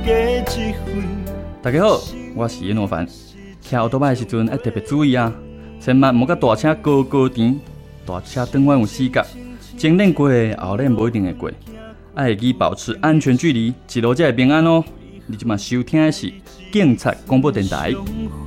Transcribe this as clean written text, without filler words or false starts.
大家好，我是严若凡。骑奥多摆的时阵要特别注意啊，千万莫甲大车高高甜，大车转弯有死角，前练过的后练无一定会过。要会记保持安全距离，一路才会平安哦。你即马收听的是警察广播电台。